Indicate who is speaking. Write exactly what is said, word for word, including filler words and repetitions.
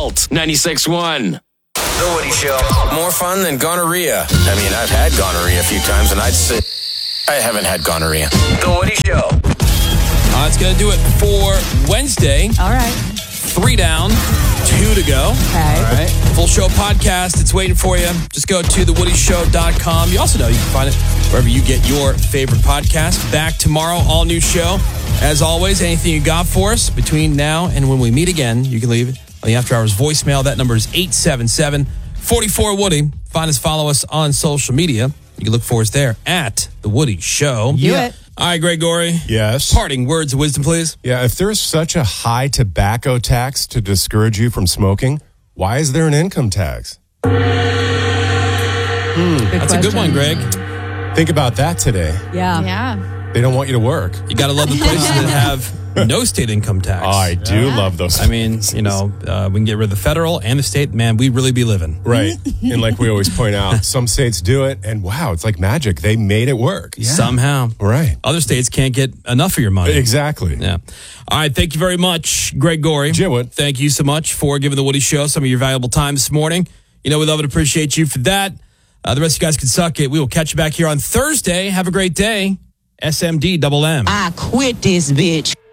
Speaker 1: Alt ninety-six point one.
Speaker 2: The Woody Show. More fun than gonorrhea. I mean, I've had gonorrhea a few times, and I'd say I haven't had gonorrhea. The Woody Show.
Speaker 3: Uh, that's going to do it for Wednesday.
Speaker 4: All right.
Speaker 3: Three down, two to go.
Speaker 4: Okay.
Speaker 3: All right. Full show podcast. It's waiting for you. Just go to the woody show dot com. You also know you can find it wherever you get your favorite podcast. Back tomorrow, all new show. As always, anything you got for us between now and when we meet again, you can leave it on the After Hours voicemail. That number is eight seven seven, four four, Woody. Find us, follow us on social media. You can look for us there at The Woody Show.
Speaker 4: Do
Speaker 3: yeah.
Speaker 4: it.
Speaker 3: All right, Gregory.
Speaker 5: Yes.
Speaker 3: Parting words of wisdom, please.
Speaker 5: Yeah, if there's such a high tobacco tax to discourage you from smoking, why is there an income tax?
Speaker 3: Hmm. That's
Speaker 4: question.
Speaker 3: a good one, Greg.
Speaker 5: Think about that today.
Speaker 4: Yeah.
Speaker 6: Yeah.
Speaker 5: They don't want you to work.
Speaker 3: You got to love the places that have no state income tax.
Speaker 5: Oh, I do
Speaker 6: Yeah.
Speaker 5: love those.
Speaker 3: I mean, you know, uh, we can get rid of the federal and the state. Man, we'd really be living.
Speaker 5: Right. And like we always point out, some states do it, and wow, it's like magic. They made it work.
Speaker 3: Somehow.
Speaker 5: Right.
Speaker 3: Other states can't get enough of your money.
Speaker 5: Exactly.
Speaker 3: Yeah. All right. Thank you very much, Greg Gorey.
Speaker 5: Jim Wood.
Speaker 3: Thank you so much for giving the Woody Show some of your valuable time this morning. You know, we love and appreciate you for that. Uh, the rest of you guys can suck it. We will catch you back here on Thursday. Have a great day. S M D double M.
Speaker 7: I quit this bitch.